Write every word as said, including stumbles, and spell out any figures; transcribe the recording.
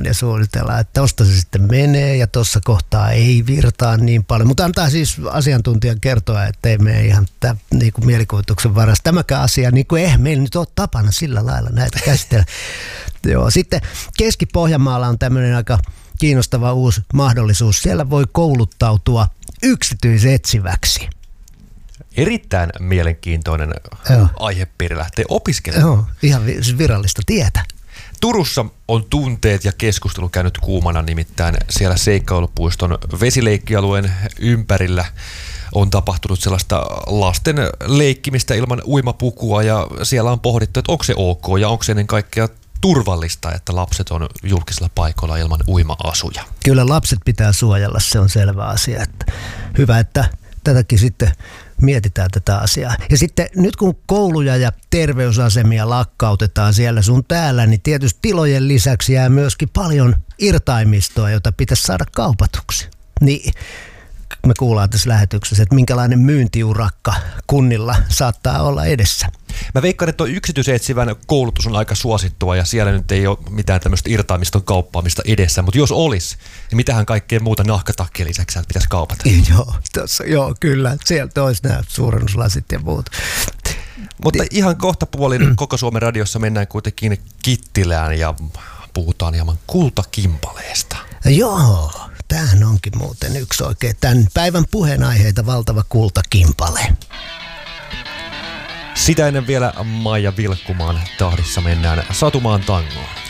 ja suunnitellaan, että tosta se sitten menee ja tuossa kohtaa ei virtaa niin paljon. Mutta antaa siis asiantuntijan kertoa, että ei mene ihan tä, niin kuin mielikuvituksen varassa. Tämäkään asia, niin kuin eihän meillä nyt ole tapana sillä lailla näitä käsitellä. Joo, sitten Keski-Pohjanmaalla on tämmöinen aika kiinnostava uusi mahdollisuus. Siellä voi kouluttautua yksityisetsiväksi. Erittäin mielenkiintoinen Joo. aihepiiri lähtee opiskelemaan. Joo, ihan virallista tietä. Turussa on tunteet ja keskustelu käynyt kuumana, nimittäin siellä seikkailupuiston vesileikkialueen ympärillä on tapahtunut sellaista lasten leikkimistä ilman uimapukua ja siellä on pohdittu, että onko se ok ja onko se ennen kaikkea turvallista, että lapset on julkisilla paikoilla ilman uima-asuja. Kyllä lapset pitää suojella, se on selvä asia. Että hyvä, että tätäkin sitten mietitään tätä asiaa. Ja sitten nyt kun kouluja ja terveysasemia lakkautetaan siellä sun täällä, niin tietysti tilojen lisäksi jää myöskin paljon irtaimistoa, jota pitäisi saada kaupatuksi. Niin me kuullaan tässä lähetyksessä, että minkälainen myyntiurakka kunnilla saattaa olla edessä. Mä veikkaan, että tuo yksityisetsivän koulutus on aika suosittua ja siellä nyt ei ole mitään tämmöistä irtaimiston kauppaamista edessä, mutta jos olisi, niin mitähän kaikkea muuta nahkatakkien lisäksi pitäisi kaupata? Joo, tossa, joo kyllä. Sieltä olisi nämä suurennuslasit ja muut. Mutta ihan kohta puolin koko Suomen radiossa mennään kuitenkin Kittilään ja puhutaan hieman kultakimpaleesta. Joo, tämähän onkin muuten yksi oikein tämän päivän puheenaiheita valtava kultakimpale. Sitä ennen vielä Maija Vilkkumaan tahdissa mennään Satumaan tangoon.